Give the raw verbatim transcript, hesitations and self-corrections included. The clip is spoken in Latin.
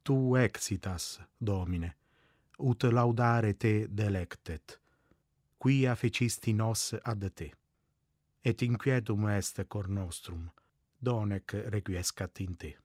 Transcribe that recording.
tu exitas, Domine, ut laudare te delectet, quia fecisti nos ad te. Et inquietum est cor nostrum, donec requiescat in te.